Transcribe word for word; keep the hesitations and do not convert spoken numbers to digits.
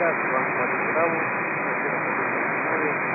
Cuadra, Juan Cuatro Bravo, cero cero setenta y nueve.